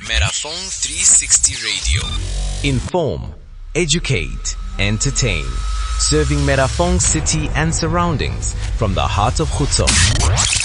Megaphone 360 Radio. Inform, educate, entertain. Serving Megaphone City and surroundings from the heart of Khutso.